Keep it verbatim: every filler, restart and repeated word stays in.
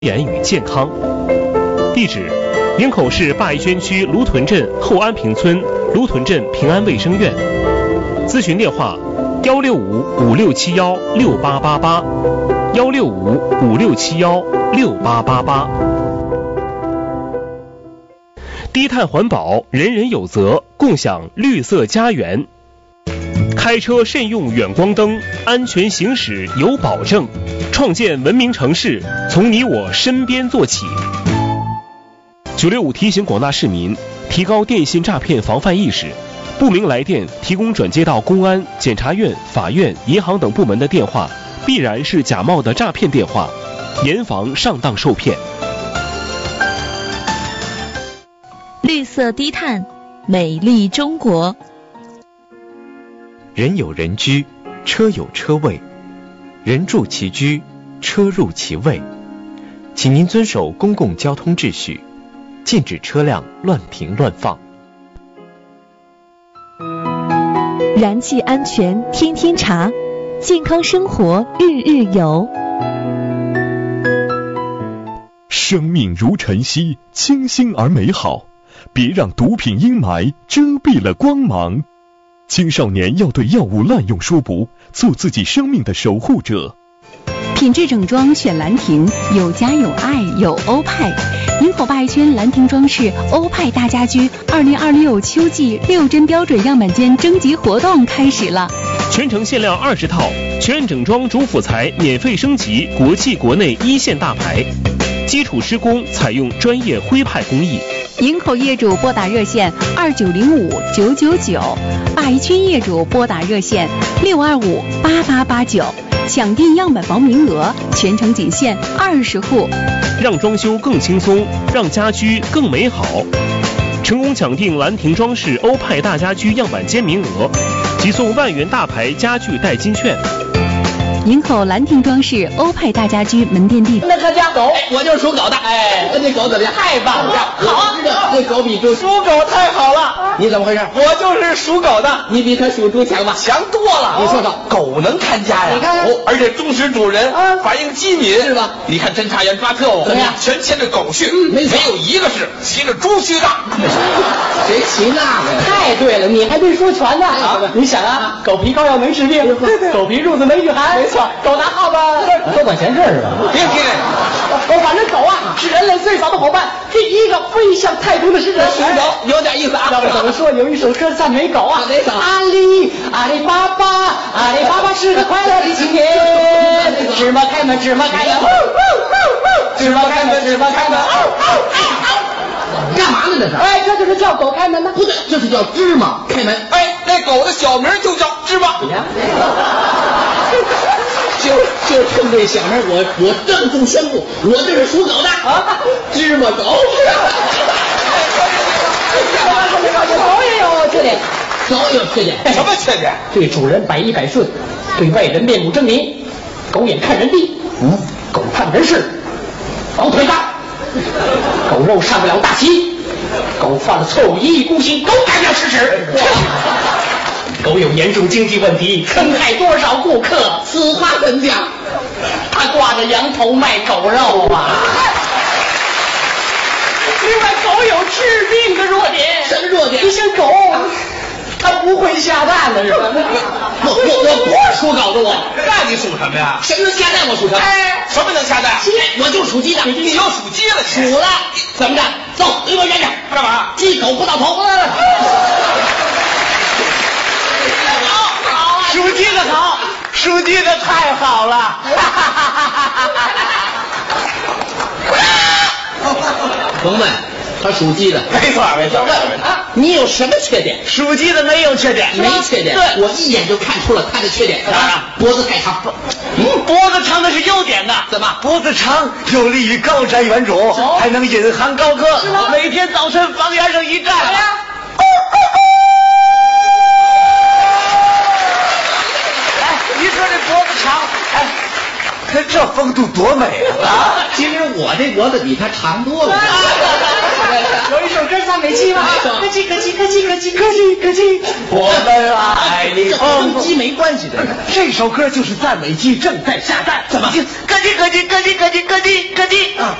颜与健康。地址：营口市灞宜轩区芦屯镇后安平村芦屯镇平安卫生院。咨询电话：幺六五五六七幺六八八八，幺六五五六七幺六八八八。低碳环保，人人有责，共享绿色家园。开车慎用远光灯，安全行驶有保证。创建文明城市，从你我身边做起。九六五提醒广大市民提高电信诈骗防范意识，不明来电提供转接到公安、检察院、法院、银行等部门的电话，必然是假冒的诈骗电话，严防上当受骗。 绿色低碳，美丽中国。 人有人居，车有车位，人住其居，车入其位。请您遵守公共交通秩序，禁止车辆乱停乱放。 燃气安全天天查，健康生活日日有。 生命如晨曦，清新而美好，别让毒品阴霾遮蔽了光芒。青少年要对药物滥用说不，做自己生命的守护者。 品质整装选兰亭，有家有爱有欧派。营口灞宜轩兰亭装饰欧派大家居二零二六秋季六针标准样板间征集活动开始了， 全程限量二十套，全整装主辅材免费升级国际国内一线大牌，基础施工采用专业徽派工艺。 营口业主拨打热线二九零五九九九，灞宜轩业主拨打热线六二五八八八九，抢订样板房名额，全程仅限二十户， 让装修更轻松，让家居更美好。成功抢订兰亭装饰欧派大家居样板间名额，即送万元大牌家具代金券。 营口兰亭装饰欧派大家居门店地址。 那他家狗，我就是属狗的。哎，那这狗怎么样？太棒了！好啊，这狗比猪，属狗太好了。你怎么回事？我就是属狗的。你比他属猪强吧？强多了。你说说，狗能看家呀？你看，哦，而且忠实主人，啊，反应机敏，是吧？你看侦查员抓特务，怎么样？全牵着狗去，嗯，没没有一个是骑着猪去的。谁骑那个？太对了，你还没说全呢。啊，你想啊，狗皮膏药能治病，狗皮褥子能御寒。没错，狗拿耗子多管闲事是吧？别提了，我反正狗啊是人类最早的伙伴，第一个飞向太空的使者。属狗有点意思啊。要不怎么说有一首歌赞美狗啊？哪首？阿里阿里巴巴，阿里巴巴是个快乐的青年。芝麻开门，芝麻开门，芝麻开门，芝麻开门。干嘛呢这是？哎，这就是叫狗开门呢。不对，这是叫芝麻开门。哎，那狗的小名就叫芝麻。就就冲这小名，我我郑重宣布，我这是属狗的啊，芝麻狗。狗也有缺点，狗也有缺点。什么缺点？对主人百依百顺，对外人面目狰狞，狗眼看人低，嗯，狗看人事，狗腿大，狗肉上不了大旗，狗犯了错误一意孤行，狗改不了吃屎。狗有严重经济问题，坑害多少顾客？此话怎讲？他挂着羊头卖狗肉啊！另外，狗有致命的弱点。什么弱点？你像狗，它不会下蛋的是吧？我我我不是属狗的我。那你属什么呀？什么能下蛋？我属什么？哎，什么能下蛋？我就属鸡的。你又属鸡了？属了？怎么着？走，离我远点。干嘛？鸡狗不到头。属鸡的好，属鸡的太好了。甭问，他属鸡的。没错没错。问问啊，你有什么缺点？属鸡的没有缺点，没缺点。对，我一眼就看出了他的缺点。当然，脖子太长。嗯，脖子长的是优点的。怎么？脖子长有利于高瞻远瞩，还能引吭高歌。是吗？每天早晨房檐上一站。哎呀。哎，看这风度多美啊！其实我这脖子比他长多了。 有一首歌赞美鸡吗？咯叽咯叽咯叽咯叽咯叽咯叽， 我们爱你。 跟鸡没关系的，这首歌就是赞美鸡正在下蛋。怎么？咯叽咯叽咯叽咯叽咯叽咯叽啊！